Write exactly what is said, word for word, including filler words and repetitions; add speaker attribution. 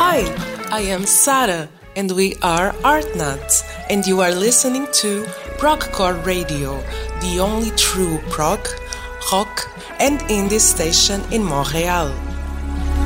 Speaker 1: Hi, I am Sarah and we are Artnuts and you are listening to Progcore Radio, the only true prog, rock and indie station in Montreal.